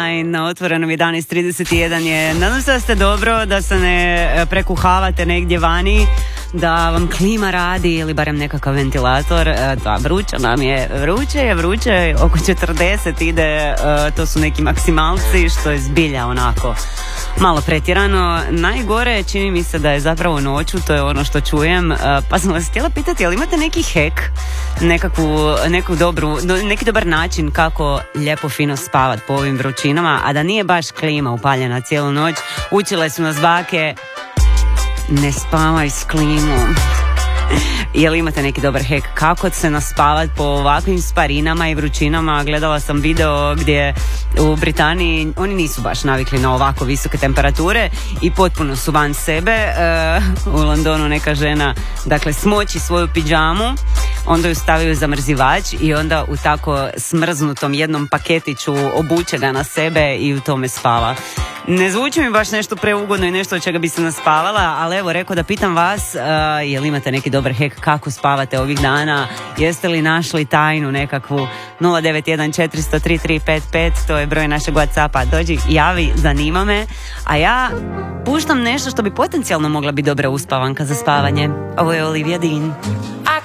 Line na Otvorenom 11:31 je. Nadam se da ste dobro, da se ne prekuhavate negdje vani, da vam klima radi ili barem nekakav ventilator. Da, vruće nam je, vruće, oko 40 ide, to su neki maksimalci, što je zbilja onako malo pretjerano. Najgore čini mi se da je zapravo noću, to je ono što čujem, pa sam vas htjela pitati, jel imate neki hack, neki dobar način kako lijepo fino spavat po ovim vrućinama, a da nije baš klima upaljena cijelu noć? Učile su nas bake, ne spavaj s klimom. Jel imate neki dobar hack kako se naspavat po ovakvim sparinama i vrućinama? Gledala sam video gdje u Britaniji oni nisu baš navikli na ovako visoke temperature i potpuno su van sebe. U Londonu neka žena, dakle, smoči svoju pidžamu, onda ju stavio zamrzivač i onda u tako smrznutom jednom paketiću obuče ga na sebe i u tome spava. Ne zvuči mi baš nešto preugodno i nešto od čega bi se naspavala, ali evo, rekao da pitam vas, jel imate neki dobar hack kako spavate ovih dana? Jeste li našli tajnu nekakvu? 091403355, to je broj našeg WhatsAppa. Dođi, javi, zanima me. A ja puštam nešto što bi potencijalno mogla biti dobra uspavanka za spavanje. Ovo je Olivia Dean.